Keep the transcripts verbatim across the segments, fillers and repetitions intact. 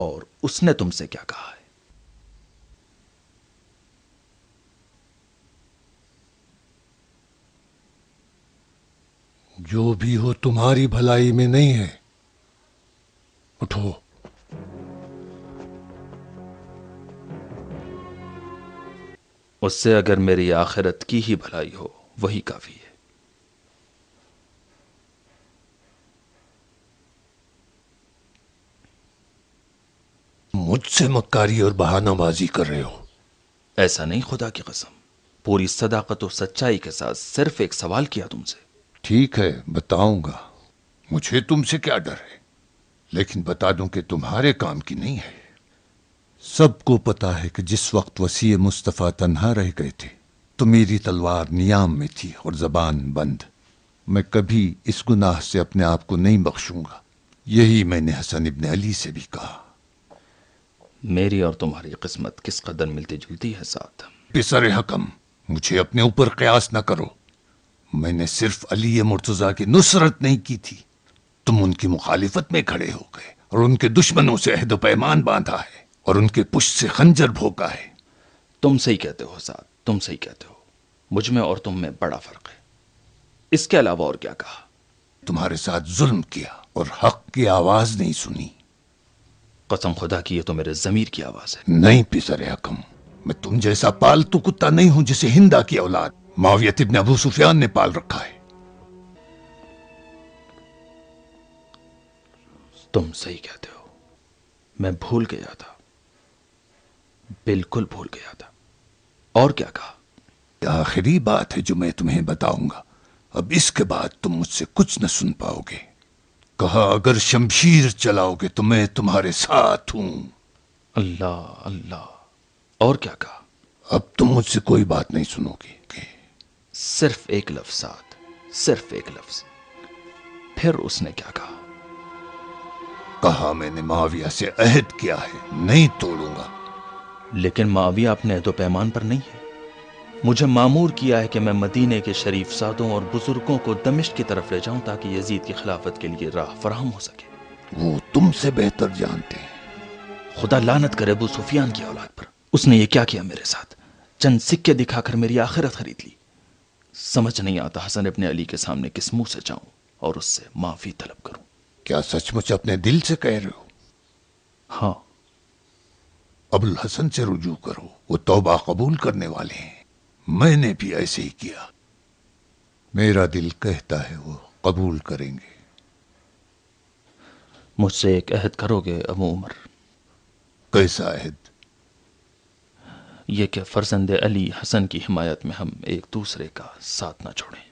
اور اس نے تم سے کیا کہا ہے؟ جو بھی ہو تمہاری بھلائی میں نہیں ہے، اٹھو۔ اس سے اگر میری آخرت کی ہی بھلائی ہو وہی کافی ہے۔ مجھ سے مکاری اور بہانہ بازی کر رہے ہو؟ ایسا نہیں، خدا کی قسم، پوری صداقت و سچائی کے ساتھ صرف ایک سوال کیا تم سے۔ ٹھیک ہے، بتاؤں گا۔ مجھے تم سے کیا ڈر ہے، لیکن بتا دوں کہ تمہارے کام کی نہیں ہے۔ سب کو پتا ہے کہ جس وقت وسیع مصطفیٰ تنہا رہ گئے تھے تو میری تلوار نیام میں تھی اور زبان بند۔ میں کبھی اس گناہ سے اپنے آپ کو نہیں بخشوں گا۔ یہی میں نے حسن ابن علی سے بھی کہا۔ میری اور تمہاری قسمت کس قدر ملتی جلتی ہے ساتھ۔ پسر حکم، مجھے اپنے اوپر قیاس نہ کرو۔ میں نے صرف علی مرتضیٰ کی نصرت نہیں کی تھی، تم ان کی مخالفت میں کھڑے ہو گئے اور ان کے دشمنوں سے عہد و پیمان باندھا ہے اور ان کے پشت سے خنجر بھونکا ہے۔ تم صحیح کہتے ہو ساتھ، تم صحیح کہتے ہو۔ مجھ میں اور تم میں بڑا فرق ہے۔ اس کے علاوہ اور کیا کہا؟ تمہارے ساتھ ظلم کیا اور حق کی آواز نہیں سنی۔ قسم خدا کی یہ تو میرے ضمیر کی آواز ہے۔ نہیں پسر حکم، میں تم جیسا پالتو کتا نہیں ہوں جسے ہندا کی اولاد معاویہ ابن ابو سفیان نے پال رکھا ہے۔ تم صحیح کہتے ہو، میں بھول گیا تھا، بالکل بھول گیا تھا۔ اور کیا کہا؟ یہ آخری بات ہے جو میں تمہیں بتاؤں گا، اب اس کے بعد تم مجھ سے کچھ نہ سن پاؤ گے۔ کہا اگر شمشیر چلاؤ گے تو میں تمہارے ساتھ ہوں۔ اللہ اللہ۔ اور کیا کہا؟ اب تم مجھ سے کوئی بات نہیں سنو گے۔ صرف ایک لفظ ساتھ، صرف ایک لفظ۔ پھر اس نے کیا کہا؟ کہا میں نے معاویہ سے عہد کیا ہے، نہیں توڑوں گا۔ لیکن معاویہ اپنے عہد و پیمان پر نہیں ہے۔ مجھے مامور کیا ہے کہ میں مدینے کے شریف سادوں اور بزرگوں کو دمشق کی طرف لے جاؤں تاکہ یزید کی خلافت کے لیے راہ فراہم ہو سکے۔ وہ تم سے بہتر جانتے ہیں۔ خدا لعنت کرے ابو سفیان کی اولاد پر، اس نے یہ کیا کیا میرے ساتھ؟ چند سکے دکھا کر میری آخرت خرید لی۔ سمجھ نہیں آتا حسن ابن علی کے سامنے کس منہ سے جاؤں اور اس سے معافی طلب کروں۔ کیا سچ مچ اپنے دل سے کہہ رہے ہو؟ ہاں۔ ابو الحسن سے رجوع کرو، وہ توبہ قبول کرنے والے ہیں۔ میں نے بھی ایسے ہی کیا، میرا دل کہتا ہے وہ قبول کریں گے۔ مجھ سے ایک عہد کرو گے ابو عمر؟ کیسا عہد؟ یہ کہ فرزند علی حسن کی حمایت میں ہم ایک دوسرے کا ساتھ نہ چھوڑیں۔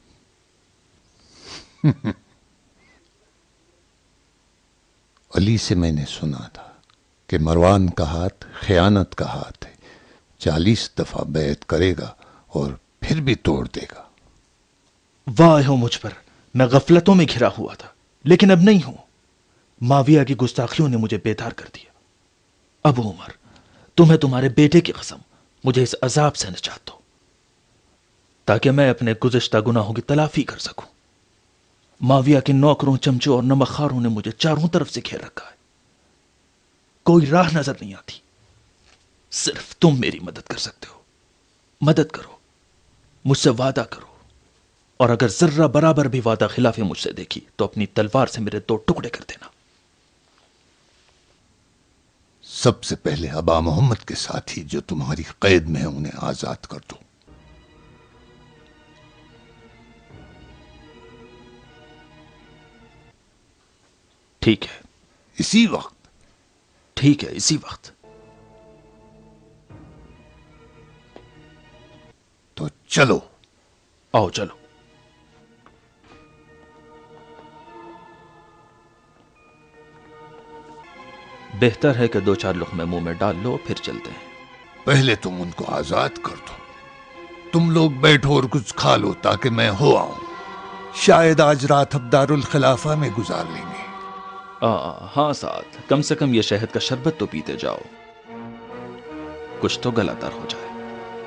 علی سے میں نے سنا تھا کہ مروان کا ہاتھ خیانت کا ہاتھ ہے، چالیس دفعہ بیعت کرے گا اور پھر بھی توڑ دے گا۔ واہ ہو مجھ پر، میں غفلتوں میں گھرا ہوا تھا، لیکن اب نہیں ہوں۔ معاویہ کی گستاخیوں نے مجھے بیدار کر دیا۔ ابو عمر، تمہیں تمہارے بیٹے کی قسم مجھے اس عذاب سے نجات دو تاکہ میں اپنے گزشتہ گناہوں کی تلافی کر سکوں۔ معاویہ کے نوکروں، چمچوں اور نمکخواروں نے مجھے چاروں طرف سے گھیر رکھا ہے، کوئی راہ نظر نہیں آتی۔ صرف تم میری مدد کر سکتے ہو۔ مدد کرو، مجھ سے وعدہ کرو، اور اگر ذرہ برابر بھی وعدہ خلاف مجھ سے دیکھی تو اپنی تلوار سے میرے دو ٹکڑے کر دینا۔ سب سے پہلے ابا محمد کے ساتھی جو تمہاری قید میں ہیں انہیں آزاد کر دو۔ ٹھیک ہے، اسی وقت؟ ٹھیک ہے، اسی وقت۔ تو چلو۔ آؤ چلو۔ بہتر ہے کہ دو چار لقمے منہ میں ڈال لو، پھر چلتے ہیں۔ پہلے تم ان کو آزاد کر دو۔ تم لوگ بیٹھو اور کچھ کھا لو تاکہ میں ہو آؤں۔ شاید آج رات اب دار الخلافہ میں گزار لیں گے۔ آ, ہاں ساتھ، کم سے کم یہ شہد کا شربت تو پیتے جاؤ، کچھ تو گلا تر ہو جائے۔